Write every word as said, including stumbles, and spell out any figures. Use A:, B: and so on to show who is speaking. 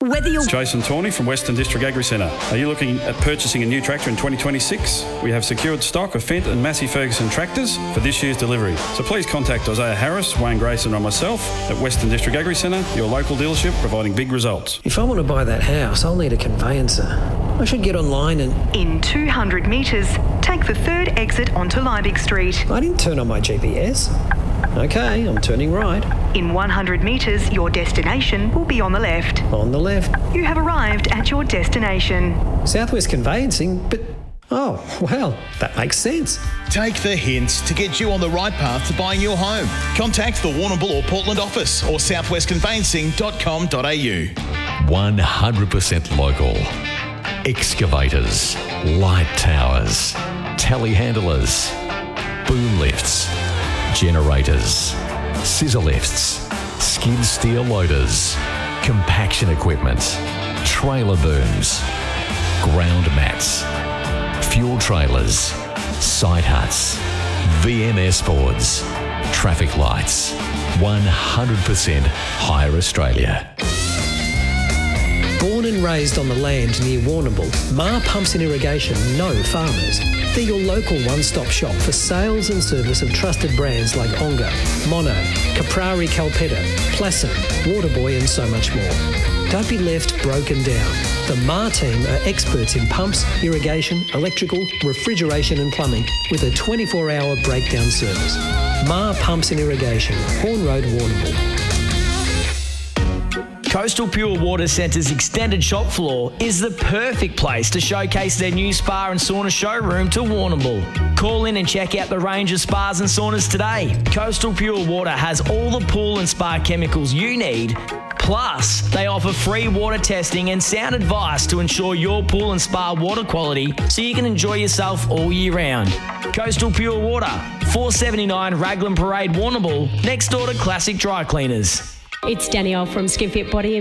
A: Whether you're...
B: Jason Tawney from Western District Agri Centre. Are you looking at purchasing a new tractor in twenty twenty-six? We have secured stock of Fendt and Massey Ferguson tractors for this year's delivery. So please contact Isaiah Harris, Wayne Grayson or myself at Western District Agri Centre, your local dealership providing big results.
C: If I want to buy that house, I'll need a conveyancer. I should get online and...
D: In two hundred metres, take the third exit onto Liebig Street.
C: I didn't turn on my G P S. Okay, I'm turning right.
D: In one hundred metres, your destination will be on the left.
C: On the left.
D: You have arrived at your destination.
C: Southwest Conveyancing, but... Oh, well, that makes sense.
E: Take the hints to get you on the right path to buying your home. Contact the Warrnambool or Portland office or southwest conveyancing dot com dot a u.
F: one hundred percent local. Excavators, light towers, telehandlers, boom lifts, generators, scissor lifts, skid steer loaders, compaction equipment, trailer booms, ground mats, fuel trailers, site huts, V M S boards, traffic lights. one hundred percent Hire Australia.
C: Born and raised on the land near Warrnambool, Ma Pumps and Irrigation know farmers. They're your local one-stop shop for sales and service of trusted brands like Onga, Mono, Caprari Calpetta, Plasson, Waterboy and so much more. Don't be left broken down. The Ma team are experts in pumps, irrigation, electrical, refrigeration and plumbing with a twenty-four hour breakdown service. Ma Pumps and Irrigation, Horn Road, Warrnambool.
G: Coastal Pure Water Centre's extended shop floor is the perfect place to showcase their new spa and sauna showroom to Warrnambool. Call in and check out the range of spas and saunas today. Coastal Pure Water has all the pool and spa chemicals you need. Plus, they offer free water testing and sound advice to ensure your pool and spa water quality so you can enjoy yourself all year round. Coastal Pure Water, four seventy-nine Raglan Parade, Warrnambool, next door to Classic Dry Cleaners.
H: It's Danielle from Skin Fit Body